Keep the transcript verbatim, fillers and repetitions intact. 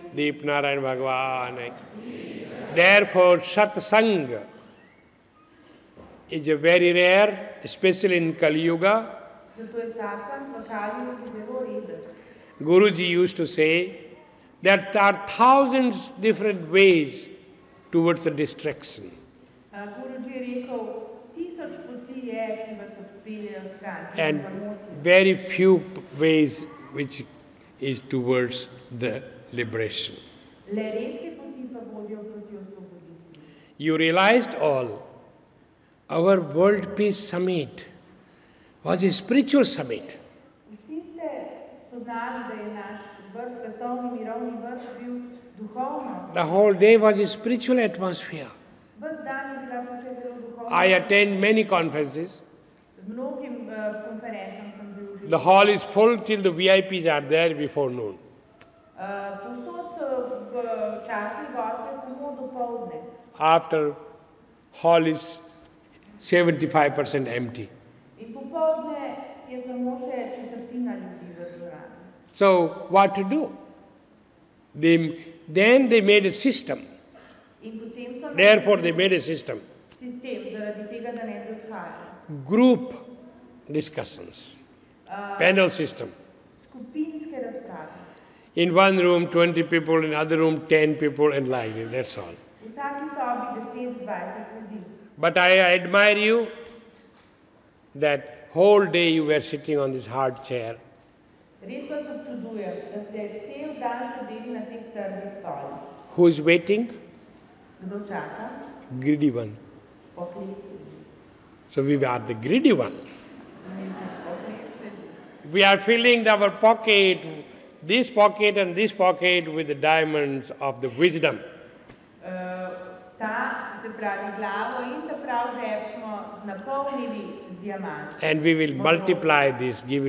Deep Narayan Bhagavan. Therefore, satsang is a very rare, especially in Kali Yuga. Guruji used to say that there are thousands different ways towards the distraction. And very few ways which is towards the liberation. You realized all. Our World Peace Summit was a spiritual summit. The whole day was a spiritual atmosphere. I attend many conferences. The hall is full till the V I Ps are there before noon. After, hall is seventy-five percent empty. So, what to do? They, then they made a system. Therefore, they made a system. Group discussions, panel system. In one room, twenty people, in other room, ten people, and like that, that's all. But I admire you that whole day you were sitting on this hard chair. Who is waiting? Greedy one. So we are the greedy one. We are filling our pocket, this pocket and this pocket with the diamonds of the wisdom. And we will multiply this, give